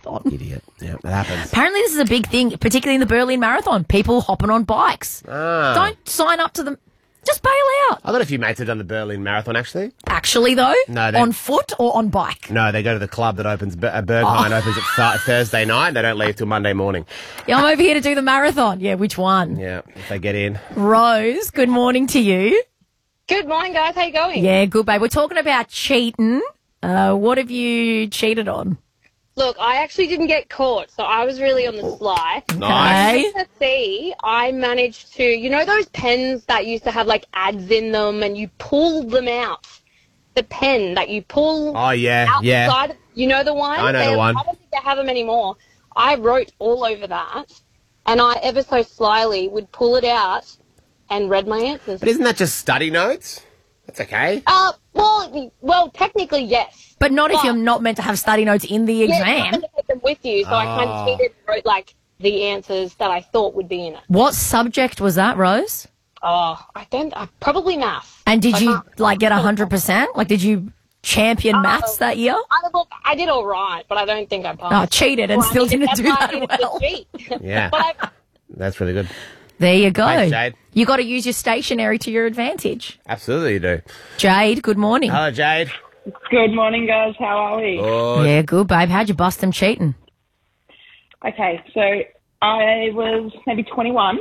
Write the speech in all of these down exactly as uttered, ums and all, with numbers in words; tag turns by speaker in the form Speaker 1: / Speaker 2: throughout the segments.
Speaker 1: marathon.
Speaker 2: Idiot. Yeah, it happens.
Speaker 1: Apparently this is a big thing, particularly in the Berlin Marathon. People hopping on bikes.
Speaker 2: Ah.
Speaker 1: Don't sign up to them. Just bail out.
Speaker 2: I've got a few mates who've done the Berlin Marathon, actually.
Speaker 1: Actually, though?
Speaker 2: No, they-
Speaker 1: On foot or on bike?
Speaker 2: No, they go to the club that opens, uh, Berghain
Speaker 1: Oh.
Speaker 2: opens at th- Thursday night. They don't leave till Monday morning.
Speaker 1: Yeah, I'm over here to do the marathon. Yeah, which one?
Speaker 2: Yeah, if they get in.
Speaker 1: Rose, good morning to you.
Speaker 3: Good morning, guys. How you going?
Speaker 1: Yeah, good, babe. We're talking about cheating. Uh, what have you cheated on?
Speaker 3: Look, I actually didn't get caught, so I was really on the sly.
Speaker 2: Nice.
Speaker 1: Okay.
Speaker 3: To see, I managed to, you know those pens that used to have like ads in them and you pull them out? The pen that you pull
Speaker 2: Oh, yeah,
Speaker 3: outside,
Speaker 2: yeah.
Speaker 3: you know the one?
Speaker 2: I know the
Speaker 3: They-
Speaker 2: one.
Speaker 3: I don't think they have them anymore. I wrote all over that and I ever so slyly would pull it out and read my answers.
Speaker 2: But isn't that just study notes? That's okay.
Speaker 3: Uh, well, well, technically, yes.
Speaker 1: But not if
Speaker 3: But-
Speaker 1: you're not meant to have study notes in the
Speaker 3: Yeah, I
Speaker 1: exam.
Speaker 3: had to take them with you, so I kind
Speaker 2: Oh.
Speaker 3: of cheated and wrote like the answers that I thought would be in it.
Speaker 1: What subject was that, Rose?
Speaker 3: Oh, I don't. Uh, probably math.
Speaker 1: And did
Speaker 3: I
Speaker 1: you,
Speaker 3: can't-
Speaker 1: like, get one hundred percent? Like, did you champion maths that year?
Speaker 3: I, look, I did all right, but I don't think I passed.
Speaker 1: Oh, cheated and
Speaker 3: Well, I
Speaker 1: still
Speaker 3: needed-
Speaker 1: didn't
Speaker 3: that's
Speaker 1: do
Speaker 3: why I
Speaker 1: that
Speaker 3: needed to
Speaker 1: well.
Speaker 3: cheat.
Speaker 2: Yeah.
Speaker 3: but I,
Speaker 2: That's really good.
Speaker 1: There you go.
Speaker 2: Thanks, Jade.
Speaker 1: You got to use your stationery to your advantage.
Speaker 2: Absolutely you do.
Speaker 1: Jade, good morning.
Speaker 2: Hello, Jade.
Speaker 4: Good morning, guys. How are we?
Speaker 2: Oh,
Speaker 1: Yeah, good, babe. How'd you bust them cheating?
Speaker 4: Okay, so I was maybe twenty-one,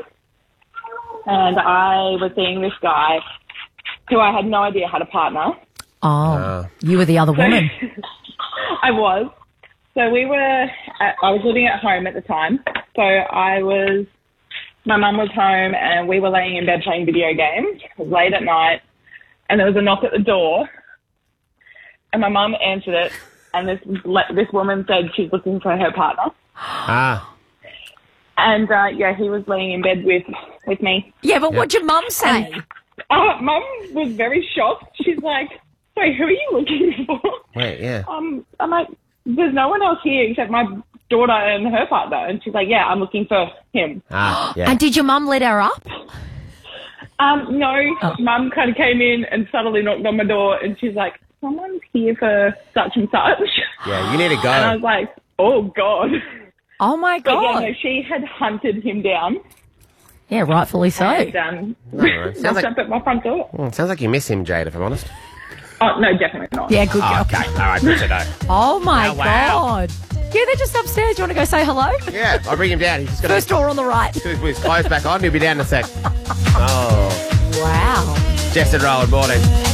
Speaker 4: and I was seeing this guy who I had no idea had a partner.
Speaker 1: Oh,
Speaker 2: Ah.
Speaker 1: you were the other woman.
Speaker 4: I was. So we were, at, I was living at home at the time. So I was, my mum was home and we were laying in bed playing video games. It was late at night and there was a knock at the door and my mum answered it and this this woman said she's looking for her partner.
Speaker 2: Ah.
Speaker 4: And, uh, yeah, he was laying in bed with, with me.
Speaker 1: Yeah, but what'd your mum say?
Speaker 4: Uh, Mum was very shocked. She's like, "Wait, who are you looking for?"
Speaker 2: Wait, yeah.
Speaker 4: Um, I'm like, "There's no one else here except my daughter and her partner." And she's like, "Yeah, I'm looking for him."
Speaker 2: Ah, yeah.
Speaker 1: And did your mum let her up?
Speaker 4: Um, no,
Speaker 1: Oh.
Speaker 4: Mum kind of came in and subtly knocked on my door, and she's like, "Someone's here for such and such."
Speaker 2: Yeah, you need to go.
Speaker 4: And I was like, "Oh God!"
Speaker 1: Oh, my
Speaker 4: But yeah,
Speaker 1: God.
Speaker 4: no, she had hunted him down
Speaker 1: Yeah, rightfully so.
Speaker 4: and um,
Speaker 2: No, right. Sounds
Speaker 4: knocked
Speaker 2: like-
Speaker 4: up at my front door.
Speaker 2: Hmm, sounds like you miss him, Jade, if I'm honest.
Speaker 4: Oh no, definitely not.
Speaker 1: Yeah, good
Speaker 2: Oh,
Speaker 1: girl.
Speaker 2: okay. All right, good to know.
Speaker 1: Oh, my
Speaker 2: Oh, wow.
Speaker 1: God. Yeah, they're just upstairs. Do you want to go say hello?
Speaker 2: Yeah, I'll bring him down. He's just got
Speaker 1: First
Speaker 2: to
Speaker 1: door on the right.
Speaker 2: put his clothes back on. He'll be down in a sec. Oh.
Speaker 1: Wow.
Speaker 2: Jess and Rowan, morning.